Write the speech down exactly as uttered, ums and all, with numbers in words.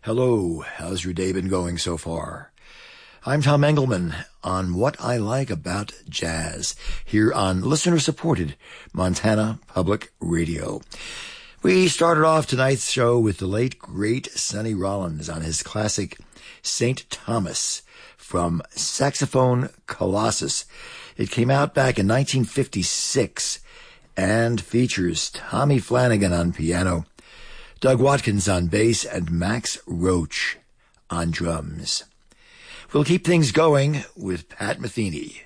Hello, how's your day been going so far? I'm Tom Engelman on What I Like About Jazz here on listener-supported Montana Public Radio. We started off tonight's show with the late, great Sonny Rollins on his classic Saint Thomas from Saxophone Colossus. It came out back in nineteen fifty-six and features Tommy Flanagan on piano, Doug Watkins on bass, and Max Roach on drums. We'll keep things going with Pat Metheny.